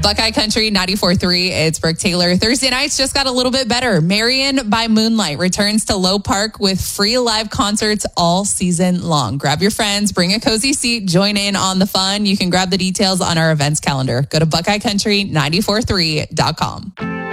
Buckeye Country 94.3. It's Brooke Taylor. Thursday nights just got a little bit better. Marion by Moonlight returns to Low Park with free live concerts all season long. Grab your friends, bring a cozy seat, join in on the fun. You can grab the details on our events calendar. Go to BuckeyeCountry943.com.